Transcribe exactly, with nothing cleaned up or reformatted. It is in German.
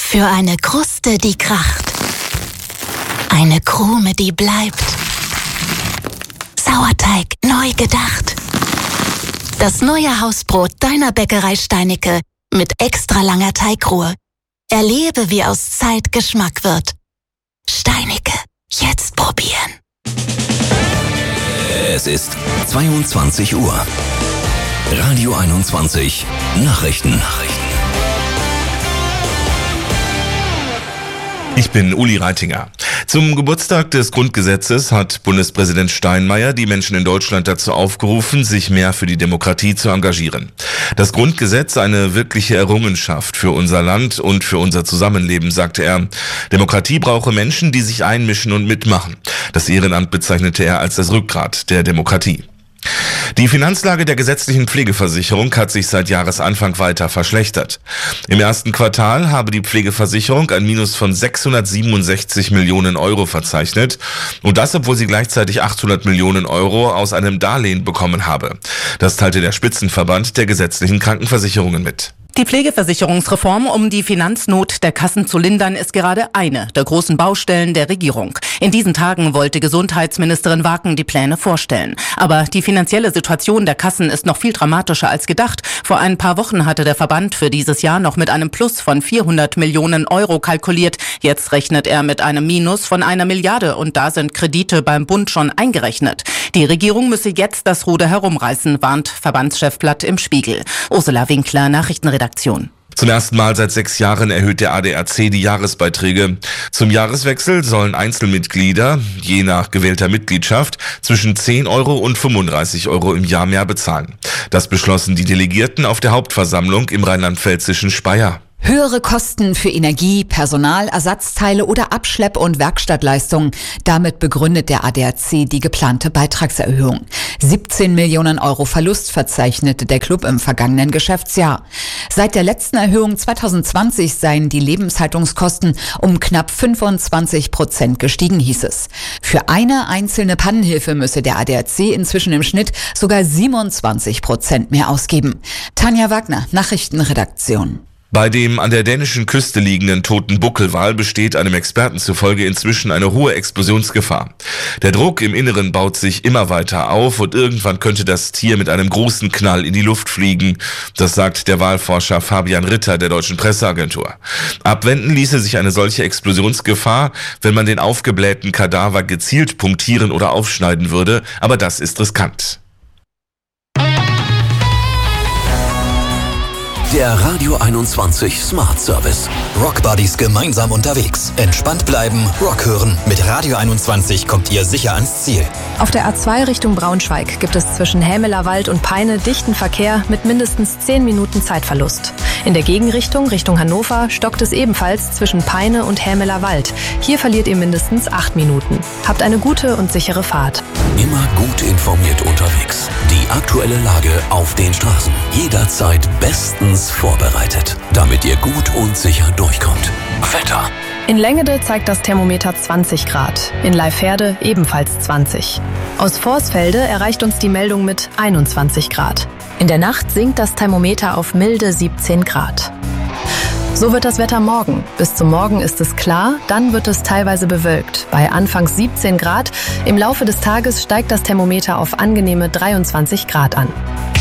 Für eine Kruste, die kracht. Eine Krume, die bleibt. Sauerteig neu gedacht. Das neue Hausbrot deiner Bäckerei Steinicke mit extra langer Teigruhe. Erlebe, wie aus Zeit Geschmack wird. Steinicke, jetzt probieren. Es ist zweiundzwanzig Uhr. Radio einundzwanzig Nachrichten. Nachrichten. Ich bin Uli Reitinger. Zum Geburtstag des Grundgesetzes hat Bundespräsident Steinmeier die Menschen in Deutschland dazu aufgerufen, sich mehr für die Demokratie zu engagieren. Das Grundgesetz eine wirkliche Errungenschaft für unser Land und für unser Zusammenleben, sagte er. Demokratie brauche Menschen, die sich einmischen und mitmachen. Das Ehrenamt bezeichnete er als das Rückgrat der Demokratie. Die Finanzlage der gesetzlichen Pflegeversicherung hat sich seit Jahresanfang weiter verschlechtert. Im ersten Quartal habe die Pflegeversicherung ein Minus von sechshundertsiebenundsechzig Millionen Euro verzeichnet. Und das, obwohl sie gleichzeitig achthundert Millionen Euro aus einem Darlehen bekommen habe. Das teilte der Spitzenverband der gesetzlichen Krankenversicherungen mit. Die Pflegeversicherungsreform, um die Finanznot der Kassen zu lindern, ist gerade eine der großen Baustellen der Regierung. In diesen Tagen wollte Gesundheitsministerin Waken die Pläne vorstellen. Aber die finanzielle Situation der Kassen ist noch viel dramatischer als gedacht. Vor ein paar Wochen hatte der Verband für dieses Jahr noch mit einem Plus von vierhundert Millionen Euro kalkuliert. Jetzt rechnet er mit einem Minus von einer Milliarde und da sind Kredite beim Bund schon eingerechnet. Die Regierung müsse jetzt das Ruder herumreißen, warnt Verbandschef Blatt im Spiegel. Ursula Winkler, Nachrichtenredaktion. Zum ersten Mal seit sechs Jahren erhöht der A D A C die Jahresbeiträge. Zum Jahreswechsel sollen Einzelmitglieder, je nach gewählter Mitgliedschaft, zwischen zehn Euro und fünfunddreißig Euro im Jahr mehr bezahlen. Das beschlossen die Delegierten auf der Hauptversammlung im rheinland-pfälzischen Speyer. Höhere Kosten für Energie, Personal, Ersatzteile oder Abschlepp- und Werkstattleistungen. Damit begründet der A D A C die geplante Beitragserhöhung. siebzehn Millionen Euro Verlust verzeichnete der Club im vergangenen Geschäftsjahr. Seit der letzten Erhöhung zweitausendzwanzig seien die Lebenshaltungskosten um knapp fünfundzwanzig Prozent gestiegen, hieß es. Für eine einzelne Pannenhilfe müsse der A D A C inzwischen im Schnitt sogar siebenundzwanzig Prozent mehr ausgeben. Tanja Wagner, Nachrichtenredaktion. Bei dem an der dänischen Küste liegenden toten Buckelwal besteht einem Experten zufolge inzwischen eine hohe Explosionsgefahr. Der Druck im Inneren baut sich immer weiter auf und irgendwann könnte das Tier mit einem großen Knall in die Luft fliegen. Das sagt der Walforscher Fabian Ritter der Deutschen Presseagentur. Abwenden ließe sich eine solche Explosionsgefahr, wenn man den aufgeblähten Kadaver gezielt punktieren oder aufschneiden würde, aber das ist riskant. Der Radio einundzwanzig Smart Service. Rock Buddies gemeinsam unterwegs. Entspannt bleiben, Rock hören. Mit Radio einundzwanzig kommt ihr sicher ans Ziel. Auf der A zwei Richtung Braunschweig gibt es zwischen Hämelerwald und Peine dichten Verkehr mit mindestens zehn Minuten Zeitverlust. In der Gegenrichtung, Richtung Hannover, stockt es ebenfalls zwischen Peine und Hämelerwald. Hier verliert ihr mindestens acht Minuten. Habt eine gute und sichere Fahrt. Immer gut informiert unterwegs. Die aktuelle Lage auf den Straßen. Jederzeit bestens vorbereitet, damit ihr gut und sicher durchkommt. Wetter. In Längede zeigt das Thermometer zwanzig Grad, in Leifherde ebenfalls zwanzig. Aus Vorsfelde erreicht uns die Meldung mit einundzwanzig Grad. In der Nacht sinkt das Thermometer auf milde siebzehn Grad. So wird das Wetter morgen. Bis zum Morgen ist es klar, dann wird es teilweise bewölkt. Bei anfangs siebzehn Grad, im Laufe des Tages steigt das Thermometer auf angenehme dreiundzwanzig Grad an.